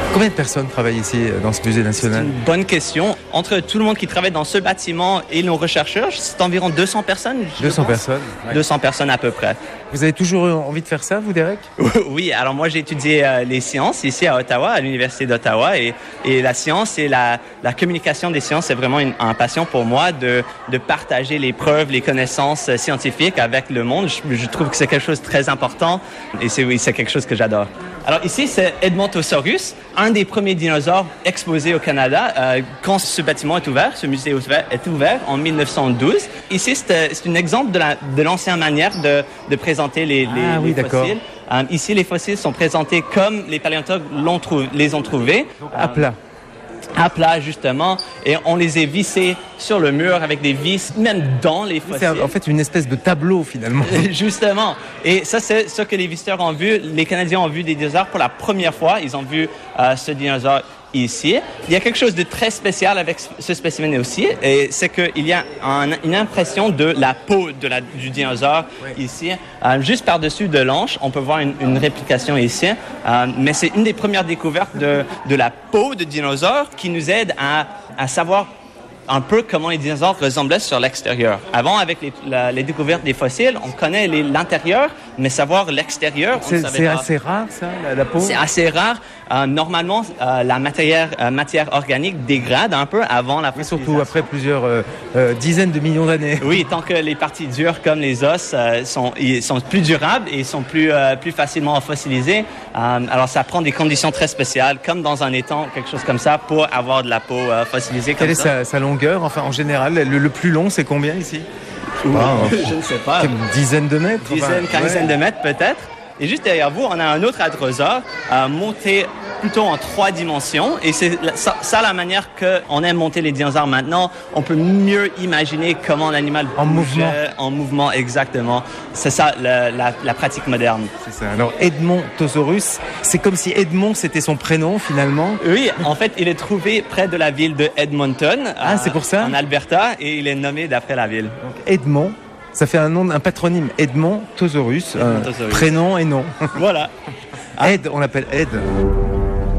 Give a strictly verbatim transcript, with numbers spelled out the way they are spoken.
Combien de personnes travaillent ici dans ce musée national? C'est une bonne question. Entre tout le monde qui travaille dans ce bâtiment et nos rechercheurs, c'est environ deux cents personnes. deux cents personnes ouais. deux cents personnes à peu près. Vous avez toujours eu envie de faire ça, vous, Derek? Oui, alors moi j'ai étudié euh, les sciences ici à Ottawa, à l'Université d'Ottawa, et, et la science et la, la communication des sciences, c'est vraiment une, une passion pour moi de, de partager les preuves, les connaissances scientifiques avec le monde. Je, je trouve que c'est quelque chose de très important et c'est, oui, c'est quelque chose que j'adore. Alors ici, c'est Edmontosaurus, un des premiers dinosaures exposés au Canada. Euh, quand ce bâtiment est ouvert, ce musée est ouvert en mille neuf cent douze. Ici, c'est, c'est un exemple de, la, de l'ancienne manière de, de présenter les, les, ah, oui, les fossiles. Euh, ici, les fossiles sont présentés comme les paléontologues l'ont trou- les ont trouvés. À plat. À plat, justement, et on les a vissés sur le mur avec des vis, même dans les fossiles. C'est en fait une espèce de tableau, finalement. Justement. Et ça, c'est ce que les visiteurs ont vu. Les Canadiens ont vu des dinosaures pour la première fois. Ils ont vu euh, ce dinosaure ici. Il y a quelque chose de très spécial avec ce spécimen aussi, et c'est qu'il y a un, une impression de la peau de la, du dinosaure oui. ici. Euh, juste par-dessus de l'anche, on peut voir une, une réplication ici, euh, mais c'est une des premières découvertes de, de la peau de dinosaure qui nous aide à, à savoir un peu comment les dinosaures ressemblaient sur l'extérieur. Avant, avec les, la, les découvertes des fossiles, on connaît les, l'intérieur, mais savoir l'extérieur, on c'est, ne savait c'est pas. assez rare, ça, la, la peau? C'est assez rare. Euh, normalement, euh, la matière, euh, matière organique dégrade un peu avant la fossilisation. Surtout après plusieurs euh, euh, dizaines de millions d'années. Oui, tant que les parties dures comme les os euh, sont, ils sont plus durables et sont plus, euh, plus facilement à fossiliser. Euh, alors, ça prend des conditions très spéciales, comme dans un étang, quelque chose comme ça, pour avoir de la peau euh, fossilisée comme Quelle ça. Quelle est sa, sa longueur? Enfin, en général, le, le plus long, c'est combien ici? Ouh, ah, je ne sais pas. Une dizaine de mètres? Dizaine, enfin, quinzaine ouais. de mètres peut-être. Et juste derrière vous, on a un autre hadrosaure euh, monté plutôt en trois dimensions. Et c'est ça, ça la manière qu'on aime monter les dinosaures maintenant. On peut mieux imaginer comment l'animal en bouge, mouvement. En mouvement, exactement. C'est ça la, la, la pratique moderne. C'est ça. Alors Edmontosaurus, c'est comme si Edmond c'était son prénom finalement. Oui, en fait, il est trouvé près de la ville de Edmonton. Ah, euh, c'est pour ça. En Alberta, et il est nommé d'après la ville. Donc Edmond. Ça fait un nom, un patronyme, Edmontosaurus, euh, prénom et nom. Voilà. Ed, on l'appelle Ed.